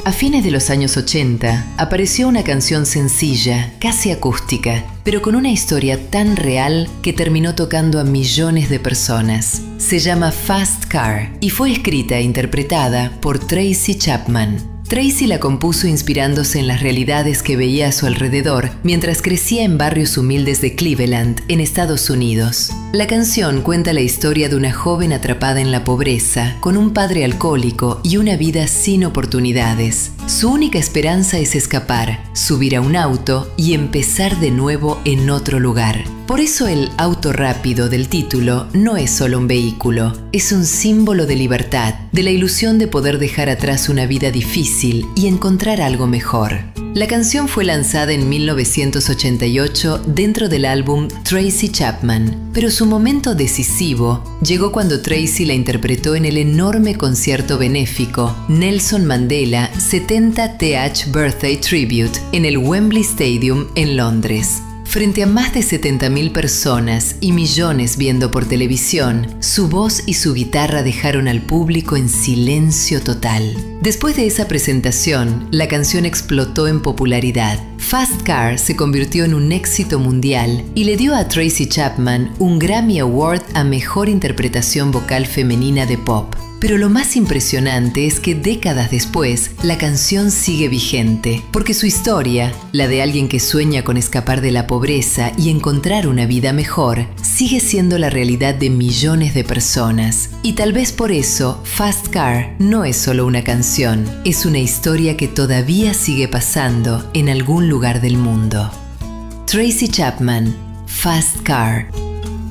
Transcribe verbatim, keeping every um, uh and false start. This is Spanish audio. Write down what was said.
A fines de los años ochenta, apareció una canción sencilla, casi acústica, pero con una historia tan real que terminó tocando a millones de personas. Se llama Fast Car y fue escrita e interpretada por Tracy Chapman. Tracy la compuso inspirándose en las realidades que veía a su alrededor mientras crecía en barrios humildes de Cleveland, en Estados Unidos. La canción cuenta la historia de una joven atrapada en la pobreza, con un padre alcohólico y una vida sin oportunidades. Su única esperanza es escapar, subir a un auto y empezar de nuevo en otro lugar. Por eso el auto rápido del título no es solo un vehículo, es un símbolo de libertad, de la ilusión de poder dejar atrás una vida difícil y encontrar algo mejor. La canción fue lanzada en mil novecientos ochenta y ocho dentro del álbum Tracy Chapman, pero su momento decisivo llegó cuando Tracy la interpretó en el enorme concierto benéfico Nelson Mandela setenta T H Birthday Tribute en el Wembley Stadium en Londres. Frente a más de setenta mil personas y millones viendo por televisión, su voz y su guitarra dejaron al público en silencio total. Después de esa presentación, la canción explotó en popularidad. Fast Car se convirtió en un éxito mundial y le dio a Tracy Chapman un Grammy Award a Mejor Interpretación Vocal Femenina de Pop. Pero lo más impresionante es que décadas después, la canción sigue vigente, porque su historia, la de alguien que sueña con escapar de la pobreza y encontrar una vida mejor, sigue siendo la realidad de millones de personas. Y tal vez por eso, Fast Car no es solo una canción, es una historia que todavía sigue pasando en algún lugar del mundo. Tracy Chapman, Fast Car.